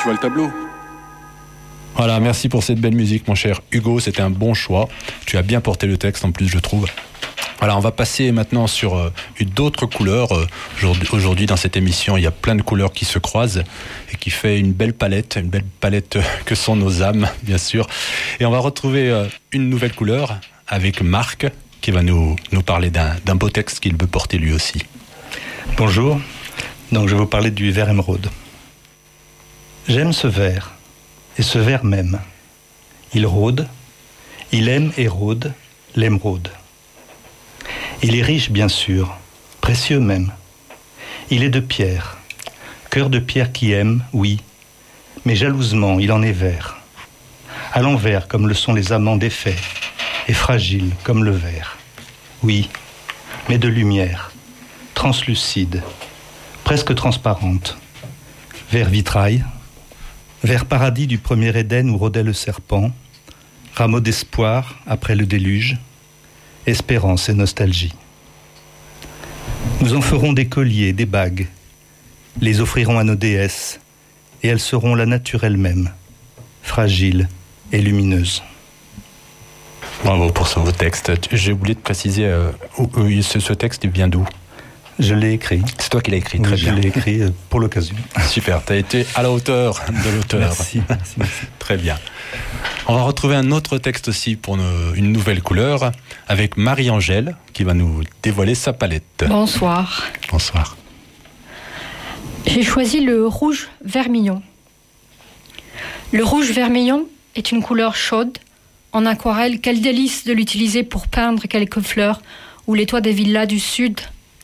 vois le tableau. Voilà, merci pour cette belle musique, mon cher Hugo. C'était un bon choix. Tu as bien porté le texte, en plus, je trouve. Voilà, on va passer maintenant sur d'autres couleurs. Aujourd'hui, dans cette émission, il y a plein de couleurs qui se croisent et qui fait une belle palette que sont nos âmes, bien sûr. Et on va retrouver une nouvelle couleur avec Marc, qui va nous parler d'un beau texte qu'il veut porter lui aussi. Bonjour, donc je vais vous parler du vert émeraude. J'aime ce vert, et ce vert m'aime. Il rôde, il aime et rôde l'émeraude. Il est riche, bien sûr, précieux même. Il est de pierre, cœur de pierre qui aime, oui, mais jalousement il en est vert. À l'envers comme le sont les amants défaits, et fragile comme le verre. Oui, mais de lumière, translucide, presque transparente. Vert vitrail, vert paradis du premier Éden où rôdait le serpent, rameau d'espoir après le déluge, espérance et nostalgie. Nous en ferons des colliers, des bagues, les offrirons à nos déesses, et elles seront la nature elle-même, fragile et lumineuse. Bravo pour ce beau texte. J'ai oublié de préciser, ce texte il vient d'où ? Je l'ai écrit. C'est toi qui l'as écrit, très bien. Je l'ai écrit pour l'occasion. Super, tu as été à la hauteur de l'auteur. Merci. Très bien. On va retrouver un autre texte aussi pour une nouvelle couleur avec Marie-Angèle qui va nous dévoiler sa palette. Bonsoir. Bonsoir. J'ai choisi le rouge vermillon. Le rouge vermillon est une couleur chaude en aquarelle. Quel délice de l'utiliser pour peindre quelques fleurs ou les toits des villas du sud.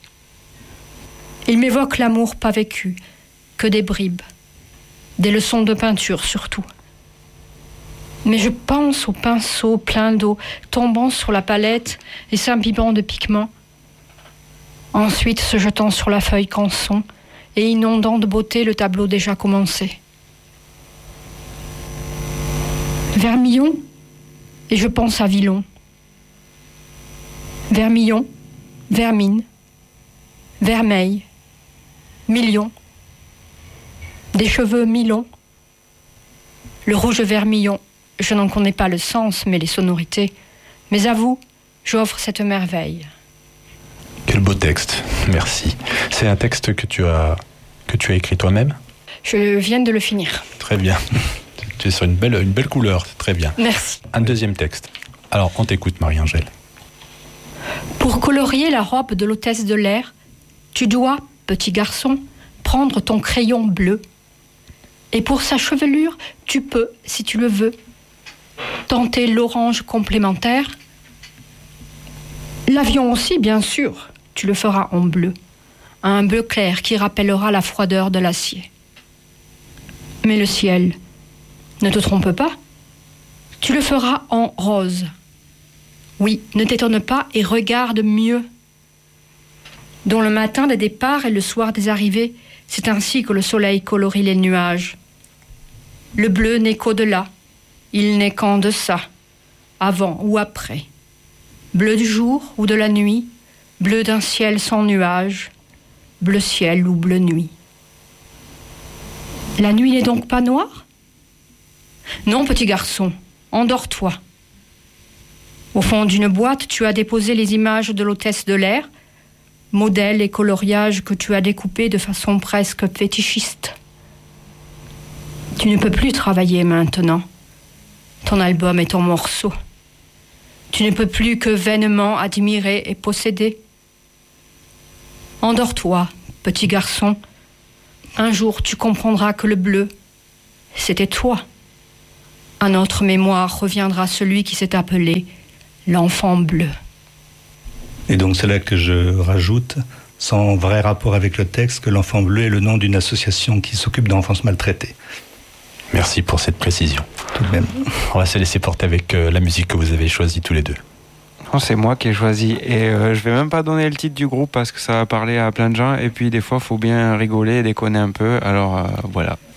Il m'évoque l'amour pas vécu, que des bribes, des leçons de peinture surtout. Mais je pense au pinceau plein d'eau tombant sur la palette et s'imbibant de pigments, ensuite se jetant sur la feuille canson et inondant de beauté le tableau déjà commencé. Vermillon, et je pense à Villon. Vermillon, vermine, vermeil, million, des cheveux mi-longs. Le rouge vermillon, je n'en connais pas le sens, mais les sonorités. Mais à vous, j'offre cette merveille. Quel beau texte, merci. C'est un texte que tu as écrit toi-même ? Je viens de le finir. Très bien. Tu es sur une belle couleur, c'est très bien. Merci. Un deuxième texte. Alors, on t'écoute, Marie-Angèle. Pour colorier la robe de l'hôtesse de l'air, tu dois, petit garçon, prendre ton crayon bleu. Et pour sa chevelure, tu peux, si tu le veux, tenter l'orange complémentaire. L'avion aussi, bien sûr, tu le feras en bleu. Un bleu clair qui rappellera la froideur de l'acier. Mais le ciel, ne te trompe pas, tu le feras en rose. Oui, ne t'étonne pas et regarde mieux. Dont le matin des départs et le soir des arrivées, c'est ainsi que le soleil colorie les nuages. Le bleu n'est qu'au-delà, il n'est qu'en deçà, avant ou après. Bleu du jour ou de la nuit, bleu d'un ciel sans nuages, bleu ciel ou bleu nuit. La nuit n'est donc pas noire ? Non, petit garçon, endors-toi. Au fond d'une boîte, tu as déposé les images de l'hôtesse de l'air, modèles et coloriages que tu as découpés de façon presque fétichiste. Tu ne peux plus travailler maintenant. Ton album est ton morceau. Tu ne peux plus que vainement admirer et posséder. Endors-toi, petit garçon. Un jour, tu comprendras que le bleu, c'était toi. À notre mémoire reviendra celui qui s'est appelé l'enfant bleu. Et donc c'est là que je rajoute, sans vrai rapport avec le texte, que l'enfant bleu est le nom d'une association qui s'occupe d'enfance maltraitée. Merci pour cette précision. Tout de même. On va se laisser porter avec la musique que vous avez choisie tous les deux. Non, c'est moi qui ai choisi. Et je vais même pas donner le titre du groupe parce que ça va parler à plein de gens. Et puis des fois, il faut bien rigoler et déconner un peu. Alors voilà.